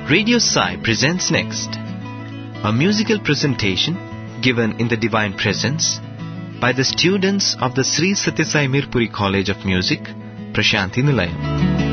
Radio Sai presents next a musical presentation given in the Divine Presence by the students of the Sri Satyasai Mirpuri College of Music, Prashanthi Nilayam.